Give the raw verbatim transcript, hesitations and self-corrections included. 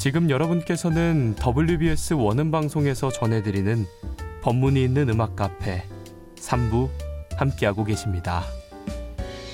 지금 여러분께서는 더블유비에스 원음방송에서 전해드리는 법문이 있는 음악 카페 삼 부 함께하고 계십니다.